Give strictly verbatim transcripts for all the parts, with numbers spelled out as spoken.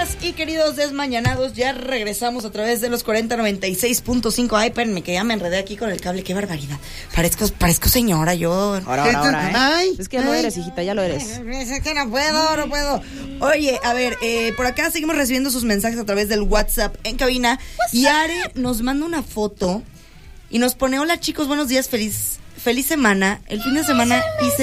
Queridas y queridos desmañanados, ya regresamos a través de los cuarenta noventa y seis punto cinco. Ay, espérenme, que ya me enredé aquí con el cable, qué barbaridad. Parezco, parezco señora, yo. Ahora, ahora, ahora, ¿eh? Ay, es que no eres, hijita, ya lo eres. Es que no puedo, no puedo. Oye, a ver, eh, por acá seguimos recibiendo sus mensajes a través del WhatsApp en cabina. Y Are nos manda una foto y nos pone: hola chicos, buenos días, feliz, feliz semana. El fin de semana hice...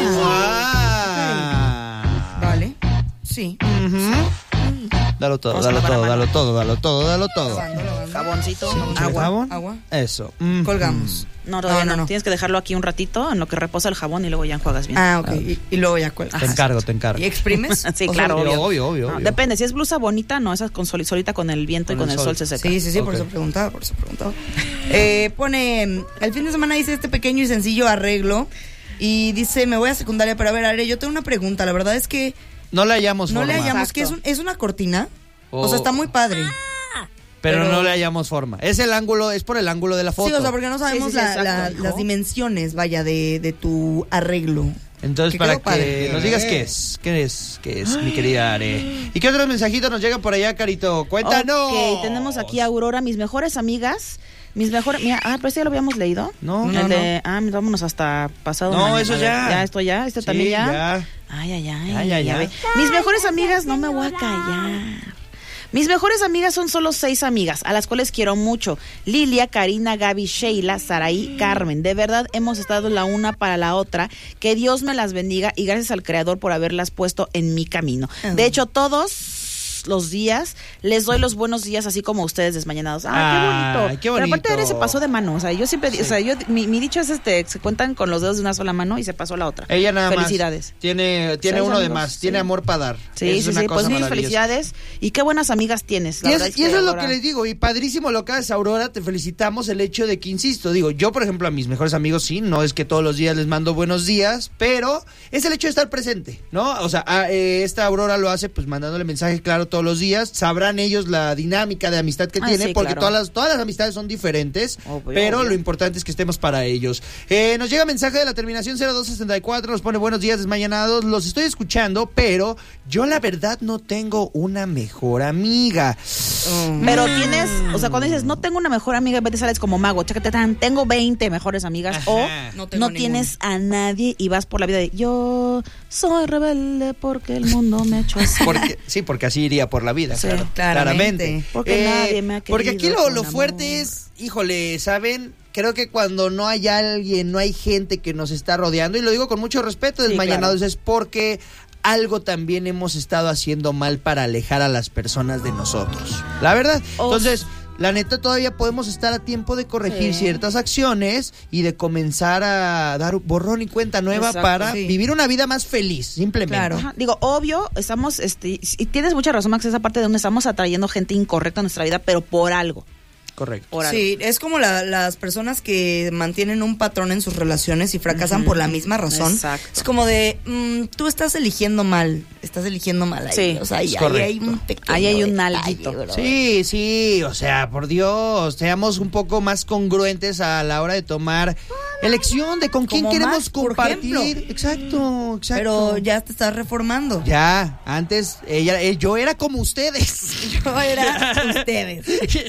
Ah, ah. okay. Vale, sí. Uh-huh. Dalo todo, dalo todo, dalo todo, dalo todo, dalo todo. Jaboncito, sí, agua, jabón. agua. Eso. Mm. Colgamos. No, todavía no, no, no. Tienes que dejarlo aquí un ratito en lo que reposa el jabón y luego ya enjuagas bien. Ah, ok. Ah. Y, y luego ya cuelgas. Te encargo, te encargo. ¿Y exprimes? Sí, claro, obvio. Obvio, obvio, no, obvio. Depende, si es blusa bonita, no, esa con sol, solita con el viento con y con el sol. sol se seca. Sí, sí, sí, okay. por eso preguntaba, por eso preguntaba. eh, pone, el fin de semana hice este pequeño y sencillo arreglo y dice, me voy a secundaria, pero a ver, Are, yo tengo una pregunta, la verdad es que... No le hallamos no forma. No le hallamos, que es, un, es una cortina, oh. o sea, está muy padre. Pero, pero no le hallamos forma. Es el ángulo, es por el ángulo de la foto. Sí, o sea, porque no sabemos sí, sí, sí, la, la, las dimensiones, vaya, de, de tu arreglo. Entonces, para que padre. nos digas qué es, qué es, qué es, mi querida Are. ¿Y qué otros mensajitos nos llegan por allá, Carito? Cuéntanos. Ok, tenemos aquí a Aurora, mis mejores amigas. Mis mejores, mira, ah, pero este ya lo habíamos leído. No, el no, de, ah, vámonos hasta pasado. No, mañana. eso ya. Ya, esto ya, este sí, también ya. ya. Ay, ay, ay. ay, ay, ya ay. Mis mejores amigas, no me voy a callar. Mis mejores amigas son solo seis amigas, a las cuales quiero mucho. Lilia, Karina, Gaby, Sheila, Saraí, Carmen. De verdad, hemos estado la una para la otra. Que Dios me las bendiga y gracias al Creador por haberlas puesto en mi camino. Uh-huh. De hecho, todos los días les doy los buenos días, así como ustedes desmañanados. Ah, ah qué bonito. Qué bonito. Pero aparte Are se pasó de mano, o sea, yo siempre, sí. o sea, yo mi, mi dicho es este, se cuentan con los dedos de una sola mano y se pasó la otra. Ella nada felicidades. Más tiene tiene uno amigos, de más, sí. tiene amor para dar. Sí, es sí, una sí, cosa pues mil felicidades y qué buenas amigas tienes. La y, verdad es, es y eso que, es lo Aurora... que les digo, y padrísimo lo que haces, Aurora, te felicitamos el hecho de que, insisto, digo, yo por ejemplo a mis mejores amigos sí, no es que todos los días les mando buenos días, pero es el hecho de estar presente, ¿no? O sea, a, eh, esta Aurora lo hace pues mandándole mensaje claro todos los días, sabrán ellos la dinámica de amistad que ah, tiene, sí, porque claro. todas las todas las amistades son diferentes, obvio, pero obvio. Lo importante es que estemos para ellos. Eh, nos llega mensaje de la terminación cero dos sesenta y cuatro, nos pone buenos días desmañanados, los estoy escuchando, pero yo la verdad no tengo una mejor amiga. Mm. Pero tienes, o sea, cuando dices no tengo una mejor amiga, en vez de sales como mago, chácate tan, tengo veinte mejores amigas. Ajá. O no, no tienes a nadie y vas por la vida de yo soy rebelde porque el mundo me ha hecho así. Porque, sí, porque así iría por la vida, sí, claro. Claramente. claramente. Porque eh, nadie me ha querido. Porque aquí lo, lo fuerte es, híjole, ¿saben? Creo que cuando no hay alguien, no hay gente que nos está rodeando, y lo digo con mucho respeto, desmañanados, sí, claro. es porque algo también hemos estado haciendo mal para alejar a las personas de nosotros. La verdad. Oh. Entonces, la neta, todavía podemos estar a tiempo de corregir sí. ciertas acciones y de comenzar a dar borrón y cuenta nueva. Exacto, para sí. vivir una vida más feliz, simplemente. Claro. Ajá. Digo, obvio, estamos, este, y tienes mucha razón, Max, esa parte de donde estamos atrayendo gente incorrecta a nuestra vida, pero por algo. Correcto. Por sí, es como la, las personas que mantienen un patrón en sus relaciones y fracasan uh-huh. por la misma razón. Exacto. Es como de, mmm, tú estás eligiendo mal, estás eligiendo mal ahí. Sí, o sea, ahí, ahí hay un pequeño ahí hay un alguito. Sí, sí, o sea, por Dios, seamos un poco más congruentes a la hora de tomar elección de con quién queremos más, compartir. Exacto, exacto. Pero ya te estás reformando. Ya, antes ella, eh, yo era como ustedes. Yo era ustedes.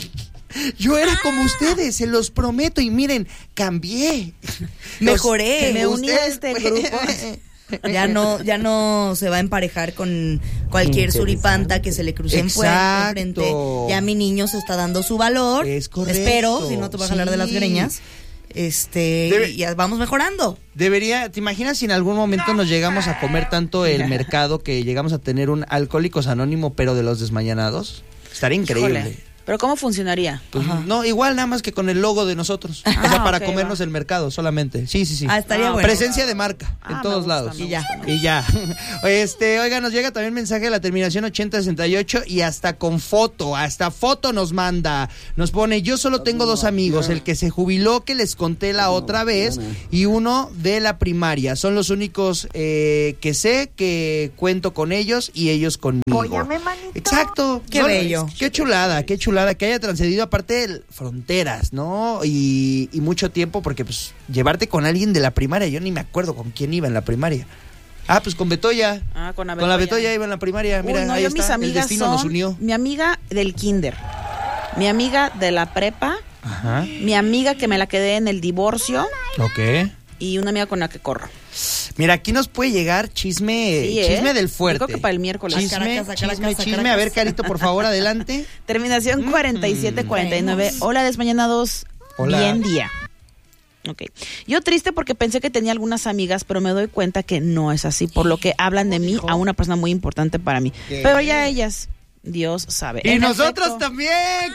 Yo era como ustedes, se los prometo, y miren, cambié. Mejoré. Me uní a este grupo. Ya no, ya no se va a emparejar con cualquier suripanta que se le cruce en frente. Ya mi niño se está dando su valor. Es correcto. Espero, si no te vas sí. a jalar de las greñas. Este, Debe, y ya vamos mejorando. Debería, ¿te imaginas si en algún momento nos llegamos a comer tanto el mercado que llegamos a tener un Alcohólicos Anónimo, pero de los desmañanados? Estaría increíble. Híjole. ¿Pero cómo funcionaría? Pues, no, igual nada más que con el logo de nosotros. Ah, o sea, para okay, comernos va. el mercado solamente. Sí, sí, sí. Ah, estaría ah, bueno. Presencia de marca ah, en todos gusta, lados. Y ya. Y ya. Este, oiga, nos llega también mensaje de la terminación ochenta sesenta y ocho y hasta con foto, hasta foto nos manda. Nos pone, yo solo tengo dos amigos, el que se jubiló que les conté la otra vez y uno de la primaria. Son los únicos eh, que sé que cuento con ellos y ellos conmigo. Óyame, manito. Exacto. Qué no, bello. Qué chulada, qué chulada. Que haya transcedido aparte de fronteras, ¿no? Y, y mucho tiempo, porque pues llevarte con alguien de la primaria, yo ni me acuerdo con quién iba en la primaria. Ah, pues con Betoya. Ah, con la Betoya. Con la Betoya iba en la primaria. Mira, Uy, no, ahí yo está. mis amigas El destino son nos unió. mi amiga del kinder, mi amiga de la prepa, Ajá. mi amiga que me la quedé en el divorcio Ok. y una amiga con la que corro. Mira, aquí nos puede llegar chisme, Sí, ¿eh? chisme del fuerte. Yo creo que para el miércoles. Chisme, A Caracas, a Caracas, chisme, a chisme. Caracas. A ver, Carito, por favor, adelante. Terminación cuarenta y siete cuarenta y nueve. Hola, desmañanados. Hola. Bien día. Ok. Yo triste porque pensé que tenía algunas amigas, pero me doy cuenta que no es así, por lo que hablan de mí a una persona muy importante para mí. ¿Qué? Pero ya ellas, Dios sabe. Y En nosotros efecto, también,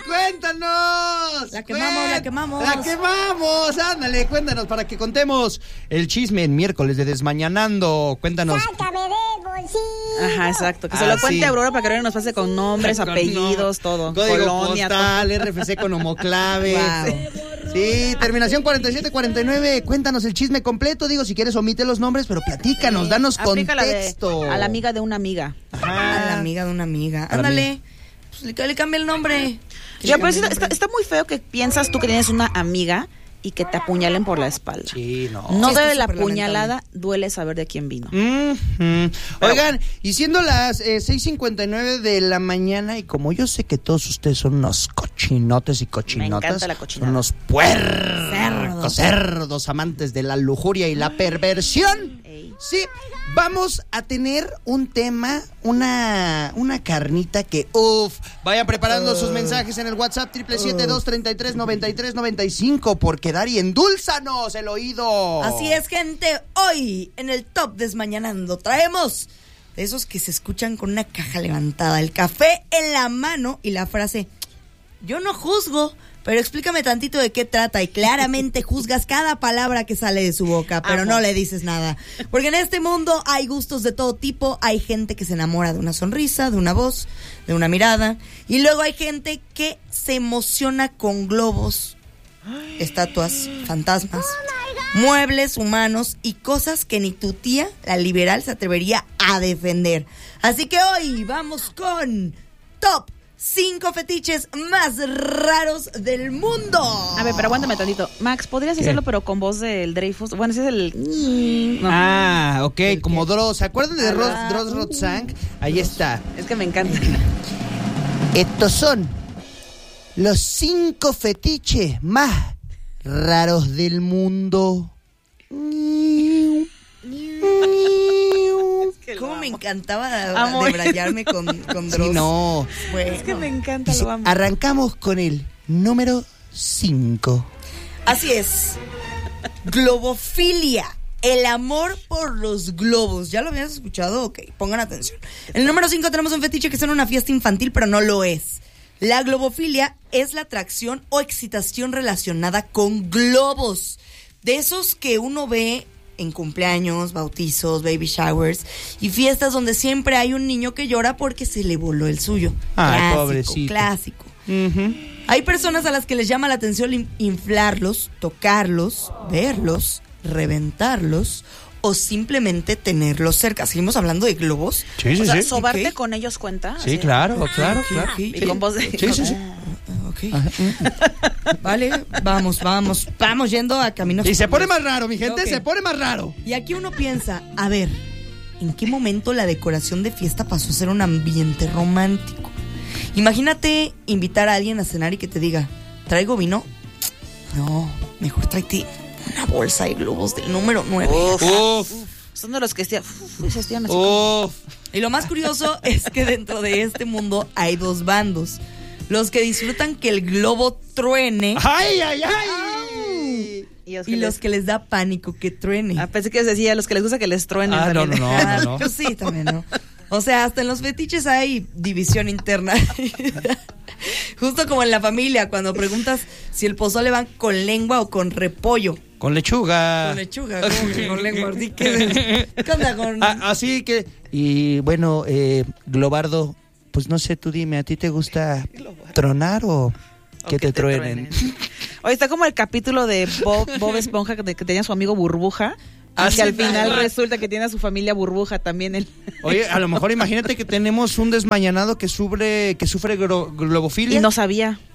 cuéntanos. La quemamos, la quemamos. La quemamos, ándale, cuéntanos para que contemos el chisme en miércoles de Desmañanando. Cuéntanos. Sácame del bolsillo. Ajá, exacto. Que se Ah, lo cuente sí. a Aurora para que Aurora nos pase con nombres, Con apellidos, no- todo. Código Colonia, postal, R F C con homoclaves. Wow. Sí, terminación cuarenta y siete cuarenta y nueve. Cuéntanos el chisme completo. Digo, si quieres omite los nombres, pero platícanos, danos Aplícala de- contexto. a la amiga de una amiga. A la amiga de una amiga. la Ándale. Pues le, le cambia el nombre. Que Ya, le pero cambie sí el está, nombre. está muy feo que piensas tú que tienes una amiga y que te apuñalen por la espalda. Sí, no. No Sí, está debe la súper puñalada, duele saber de quién vino. Mhm. Oigan, y siendo las eh, seis cincuenta y nueve de la mañana, y como yo sé que todos ustedes son unos cochinotes y cochinotas, Me encanta la cochinada. son unos puercos, cerdos, amantes de la lujuria y la perversión, Ey. sí, vamos a tener un tema, una, una carnita que, uff, vayan preparando sus mensajes en el WhatsApp triple siete dos treinta y tres noventa y tres noventa y cinco, porque Dari, endúlzanos el oído. Así es, gente. Hoy en el Top Desmañanando traemos de esos que se escuchan con una caja levantada, el café en la mano y la frase: yo no juzgo, pero explícame tantito de qué trata. Y claramente juzgas cada palabra que sale de su boca, pero Amo. no le dices nada. Porque en este mundo hay gustos de todo tipo. Hay gente que se enamora de una sonrisa, de una voz, de una mirada. Y luego hay gente que se emociona con globos, estatuas, fantasmas, muebles humanos y cosas que ni tu tía, la liberal, se atrevería a defender. Así que hoy vamos con Top cinco fetiches más raros del mundo. A ver, pero aguántame tantito. Max, ¿podrías ¿Qué? hacerlo pero con voz del Dreyfus? Bueno, ese es el... No, Ah, ok, como Dross. ¿Se acuerdan de Ah, Dross, Dross Rotzank? Ahí está. es que me encanta. Estos son los cinco fetiches más raros del mundo. ¿Cómo me encantaba Amo. debrayarme con, con Dross? Sí, no. Bueno. Es que me encanta, Dice, lo amo. arrancamos con el número cinco. Así es. Globofilia. El amor por los globos. ¿Ya lo habías escuchado? Ok, pongan atención. En el número cinco tenemos un fetiche que es en una fiesta infantil, pero no lo es. La globofilia es la atracción o excitación relacionada con globos. De esos que uno ve en cumpleaños, bautizos, baby showers y fiestas donde siempre hay un niño que llora porque se le voló el suyo. Ay, Clásico, pobrecito. clásico. Hay personas a las que les llama la atención in- inflarlos, tocarlos, verlos, reventarlos o simplemente tenerlos cerca. Seguimos hablando de globos. Sí, sí, O sea, sí. sobarte Ok. con ellos cuenta. Sí, Así. claro, claro, ok, claro. ok. Y con voz de... Sí, sí, sí. Ok. Vale, vamos, vamos. Vamos yendo a caminos. Y se pone más raro, mi gente, Ok. se pone más raro. Y aquí uno piensa, a ver, ¿en qué momento la decoración de fiesta pasó a ser un ambiente romántico? Imagínate invitar a alguien a cenar y que te diga, ¿traigo vino? No, mejor tráete una bolsa de globos del número nueve. Uf, Son de los que estiran... uf, y se estiran así. uf. Y lo más curioso es que dentro de este mundo hay dos bandos. Los que disfrutan que el globo truene ¡Ay, ay, ay! Y los y que los les- que les da pánico que truene. Ah, pensé que decía a los que les gusta que les truenen. Ah, no, también. no, no, Ah, no, no. pues sí, también, ¿no? O sea, hasta en los fetiches hay división interna. Justo como en la familia, cuando preguntas si el pozole va con lengua o con repollo. Con lechuga. Con lechuga, ¿cómo que con lengua? Así que, ¿qué onda con...? Ah, así que, y bueno, eh, Globardo, pues no sé, tú dime, ¿a ti te gusta tronar o O que te, truenen? Oye, está como el capítulo de Bob, Bob Esponja que, que tenía su amigo Burbuja. Ah, Y sí, que al final ¿verdad? resulta que tiene a su familia Burbuja también. Él. Oye, a lo mejor imagínate que tenemos un desmañanado que sufre, que sufre gro- globofilia. Y no sabía.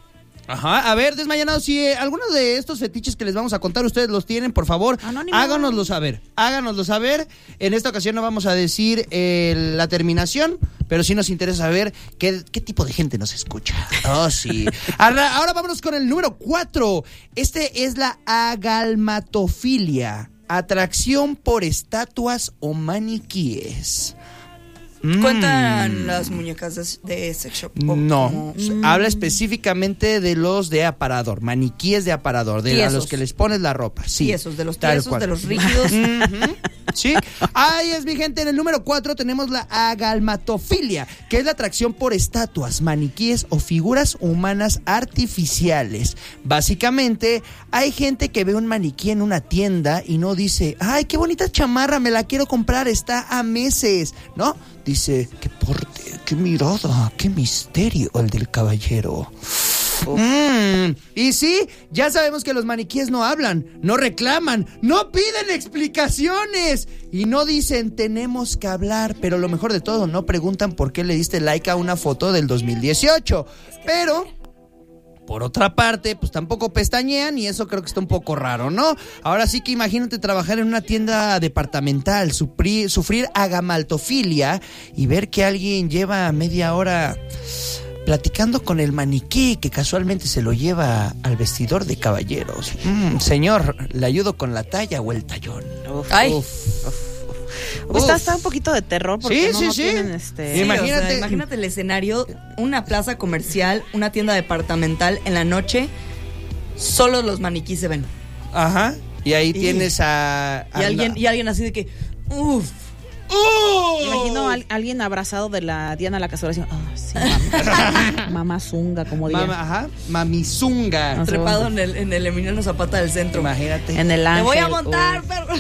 Ajá, a ver, desmayanados, si eh, algunos de estos fetiches que les vamos a contar ustedes los tienen, por favor, Anónimo. háganoslo saber, háganoslo saber. En esta ocasión no vamos a decir eh, la terminación, pero sí nos interesa saber qué, qué tipo de gente nos escucha. Oh, sí. Ahora, ahora vámonos con el número cuatro. Este es la agalmatofilia, atracción por estatuas o maniquíes. ¿Cuentan Mm. las muñecas de, de sex shop? O No, como- habla específicamente de los de aparador, maniquíes de aparador, de a Tiesos. los que les pones la ropa. Sí, Tiesos, de los tal tiesos, cual. de los rígidos. Ujú. Sí, ahí es mi gente. En el número cuatro tenemos la agalmatofilia, que es la atracción por estatuas, maniquíes o figuras humanas artificiales. Básicamente, hay gente que ve un maniquí en una tienda y no dice, ay, qué bonita chamarra, me la quiero comprar, está a meses, ¿no? Dice, qué porte, qué mirada, qué misterio el del caballero. Mm, y sí, ya sabemos que los maniquíes no hablan, no reclaman, no piden explicaciones y no dicen tenemos que hablar, pero lo mejor de todo, no preguntan por qué le diste like a una foto del dos mil dieciocho. Pero por otra parte, pues tampoco pestañean y eso creo que está un poco raro, ¿no? Ahora sí que imagínate trabajar en una tienda departamental, sufrir, sufrir agamaltofilia y ver que alguien lleva media hora platicando con el maniquí que casualmente se lo lleva al vestidor de caballeros. Mm, señor, ¿le ayudo con la talla o el tallón? Uf, Ay. uf, uf, uf. Está, está un poquito de terror porque Sí, no, sí, no sí. tienen este... Sí, Imagínate- o sea, imagínate el escenario, una plaza comercial, una tienda departamental en la noche, solo los maniquíes se ven. Ajá. Y ahí Y- tienes a... Y a- alguien, y alguien así de que, uff, ¡Oh! Me imagino a al- alguien abrazado de la Diana la Cazadora diciendo, ah, sí, mamá, mamá zunga, como diría. Mama- ajá, mamizunga. Ah, trepado en el, en el Emiliano Zapata del centro. Imagínate. En el Te ángel. voy a montar, uf, perro.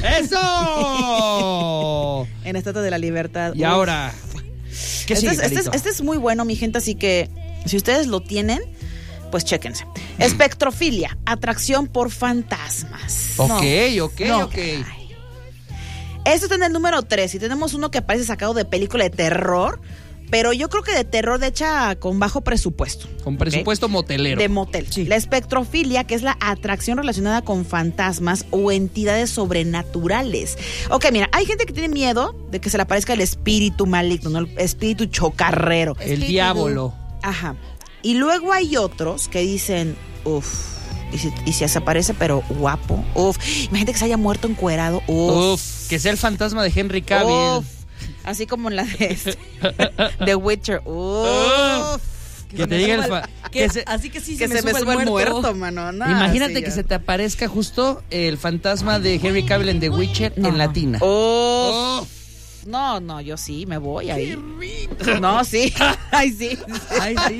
¡Eso! en la Estatua de la Libertad. Y uf. ahora, ¿qué Este sigue, es, este, es, Carito? este es muy bueno, mi gente, así que si ustedes lo tienen, pues chéquense. Espectrofilia, atracción por fantasmas. Ok, ok, No. ok. Ay. Este está en el número tres y tenemos uno que parece sacado de película de terror, pero yo creo que de terror de hecha con bajo presupuesto. Con presupuesto motelero. De motel. Sí. La espectrofilia, que es la atracción relacionada con fantasmas o entidades sobrenaturales. Ok, mira, hay gente que tiene miedo de que se le aparezca el espíritu maligno, ¿no? El espíritu chocarrero. El diablo. Ajá. Y luego hay otros que dicen, uff, y si, y si se aparece pero guapo, uff, imagínate que se haya muerto encuerado, uff. Uf, que sea el fantasma de Henry Cavill. Uf. Así como en la de este, The Witcher. Uff. Uf. Que se te me diga el suba fa- el- que- que se- así que sí, Que se, me sube el muerto. mano. No, Imagínate sí, que ya. se te aparezca justo el fantasma de Henry Cavill en The Witcher No. en latina. Uf. Uf. No, no, yo sí, me voy ahí. No, sí. Ay, sí. Ay, sí.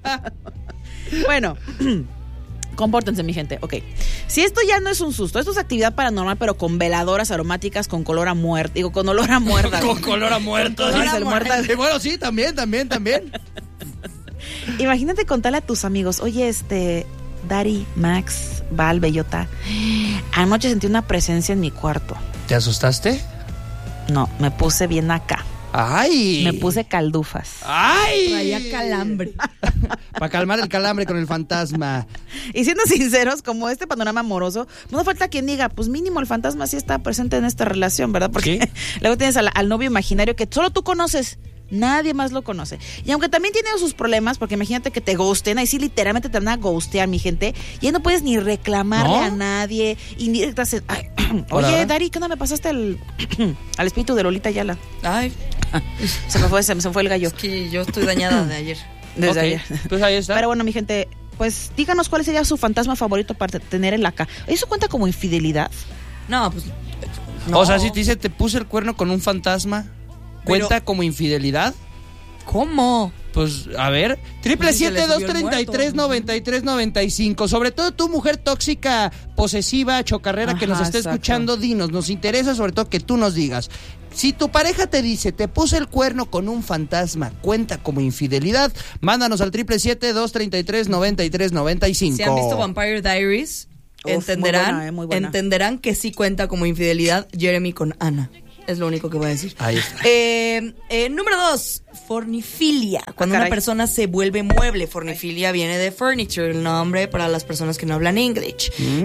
Bueno, compórtense, mi gente. Ok. Si esto ya no es un susto, esto es actividad paranormal, pero con veladoras aromáticas con color a muerte. Digo, con olor a muerta. Con color a muerto. Con olor dice a el muerta. muerto. Y bueno, sí, también, también, también. Imagínate contarle a tus amigos, oye, este, Dari, Max, Val, Bellota, anoche sentí una presencia en mi cuarto. ¿Te asustaste? No, me puse bien acá. ¡Ay! Me puse caldufas. ¡Ay! Traía calambre. Para calmar el calambre con el fantasma. Y siendo sinceros, como este panorama amoroso, no falta quien diga, pues mínimo el fantasma sí está presente en esta relación, ¿verdad? Porque ¿Sí? luego tienes al, al novio imaginario que solo tú conoces. Nadie más lo conoce. Y aunque también tiene sus problemas, porque imagínate que te ghosten, ahí sí literalmente te van a ghostear, mi gente. Y ahí no puedes ni reclamarle ¿No? a nadie. Y ni ay, Hola. oye, Dari, ¿qué no me pasaste al, al espíritu de Lolita Ayala? Ay, Se me fue, se me se me fue el gallo. es que yo estoy dañada de ayer. Desde Ok, ayer. pues ahí está. Pero bueno, mi gente, pues díganos cuál sería su fantasma favorito para tener en la casa. ¿Eso cuenta como infidelidad? No, pues. no. O sea, si te dice, te puse el cuerno con un fantasma, ¿cuenta Pero- como infidelidad? ¿Cómo? Pues, a ver, triple Pues sí, se le siete dos subió el treinta y tres muerto. noventa y tres noventa y cinco. Sobre todo tú, mujer tóxica, posesiva, chocarrera que Ajá, nos está exacto. escuchando, dinos, nos interesa sobre todo que tú nos digas. Si tu pareja te dice, te puse el cuerno con un fantasma, ¿cuenta como infidelidad? Mándanos al triple siete dos treinta y tres noventa y tres noventa y cinco. Si han visto Vampire Diaries, Uf, entenderán, muy buena, eh, muy buena. entenderán que sí cuenta como infidelidad Jeremy con Ana. Es lo único que voy a decir. Ahí está. Eh, eh, número dos, fornifilia. Cuando Ah, una caray. persona se vuelve mueble. Fornifilia viene de furniture, el nombre para las personas que no hablan English.